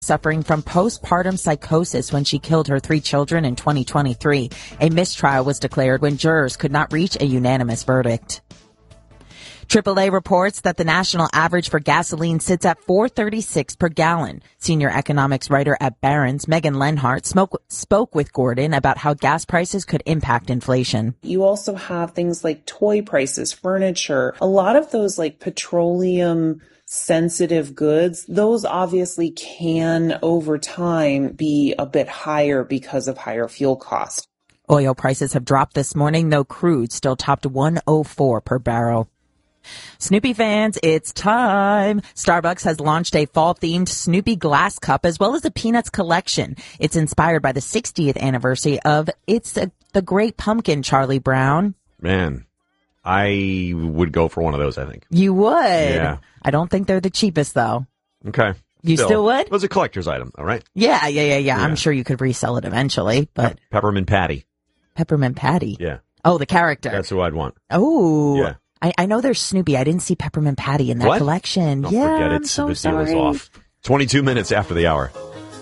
suffering from postpartum psychosis when she killed her 3 children in 2023. A mistrial was declared when jurors could not reach a unanimous verdict. AAA reports that the national average for gasoline sits at $4.36 per gallon. Senior economics writer at Barron's, Megan Lenhart, spoke with Gordon about how gas prices could impact inflation. You also have things like toy prices, furniture, a lot of those like petroleum sensitive goods, those obviously can over time be a bit higher because of higher fuel costs. Oil prices have dropped this morning, though crude still topped $104 per barrel. Snoopy fans, it's time. Starbucks has launched a fall-themed Snoopy glass cup as well as a Peanuts collection. It's inspired by the 60th anniversary of The Great Pumpkin, Charlie Brown. Man, I would go for one of those, I think. You would? Yeah. I don't think they're the cheapest, though. Okay. You still would? It was a collector's item, all right? Yeah. I'm sure you could resell it eventually, but... Peppermint Patty. Peppermint Patty? Yeah. Oh, the character. That's who I'd want. Oh. Yeah. I know there's Snoopy. I didn't see Peppermint Patty in that collection. Don't forget it. I'm so the sorry. deal is off. 22 minutes after the hour.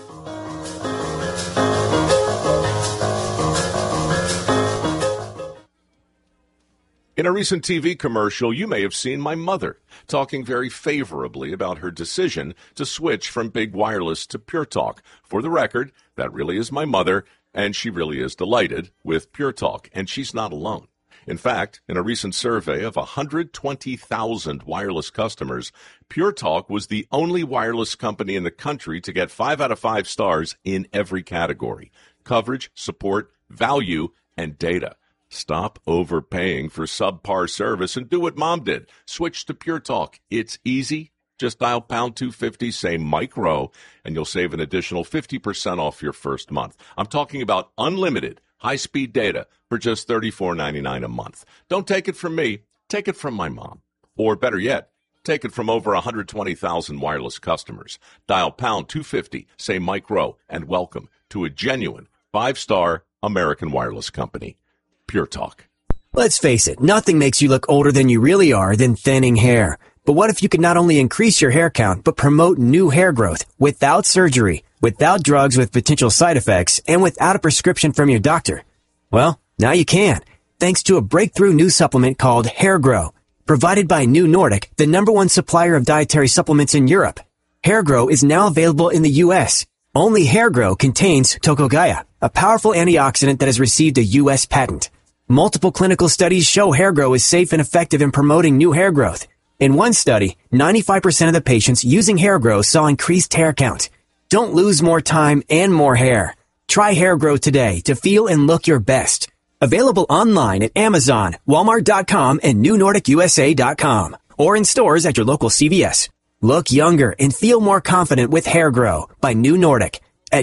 In a recent TV commercial, you may have seen my mother talking very favorably about her decision to switch from Big Wireless to Pure Talk. For the record, that really is my mother, and she really is delighted with Pure Talk, and she's not alone. In fact, in a recent survey of 120,000 wireless customers, Pure Talk was the only wireless company in the country to get 5 out of 5 stars in every category: coverage, support, value, and data. Stop overpaying for subpar service and do what Mom did. Switch to Pure Talk. It's easy. Just dial pound 250, say Mike Rowe, and you'll save an additional 50% off your first month. I'm talking about unlimited high-speed data for just $34.99 a month. Don't take it from me. Take it from my mom. Or better yet, take it from over 120,000 wireless customers. Dial pound 250, say Mike Rowe, and welcome to a genuine 5-star American wireless company. Pure Talk. Let's face it, nothing makes you look older than you really are than thinning hair. But what if you could not only increase your hair count, but promote new hair growth without surgery, without drugs with potential side effects, and without a prescription from your doctor? Well, now you can, thanks to a breakthrough new supplement called Hair Grow, provided by New Nordic, the #1 supplier of dietary supplements in Europe. Hair Grow is now available in the U.S. Only Hair Grow contains Tocogaya, a powerful antioxidant that has received a U.S. patent. Multiple clinical studies show Hair Grow is safe and effective in promoting new hair growth. In one study, 95% of the patients using Hair Grow saw increased hair count. Don't lose more time and more hair. Try Hair Grow today to feel and look your best. Available online at Amazon, Walmart.com, and NewNordicUSA.com, or in stores at your local CVS. Look younger and feel more confident with Hair Grow by New Nordic at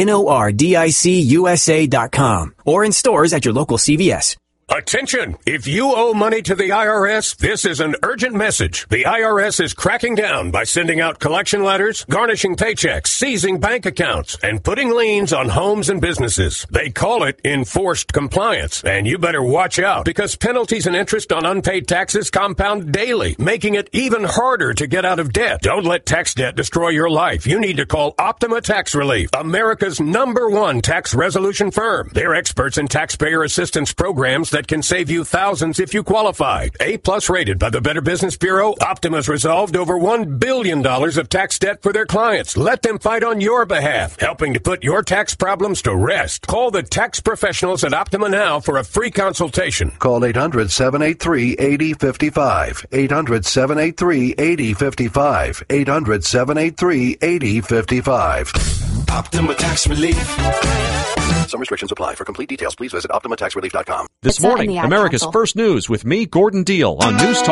NewNordicUSA.com, or in stores at your local CVS. Attention! If you owe money to the IRS, this is an urgent message. The IRS is cracking down by sending out collection letters, garnishing paychecks, seizing bank accounts, and putting liens on homes and businesses. They call it enforced compliance, and you better watch out because penalties and interest on unpaid taxes compound daily, making it even harder to get out of debt. Don't let tax debt destroy your life. You need to call Optima Tax Relief, America's #1 tax resolution firm. They're experts in taxpayer assistance programs that can save you thousands if you qualify. A+ rated by the Better Business Bureau, Optima's resolved over $1 billion of tax debt for their clients. Let them fight on your behalf, helping to put your tax problems to rest. Call the tax professionals at Optima now for a free consultation. Call 800-783-8055. 800-783-8055. 800-783-8055. Optima Tax Relief. Some restrictions apply. For complete details, please visit OptimaTaxRelief.com. This morning, America's First News with me, Gordon Deal, on News Talk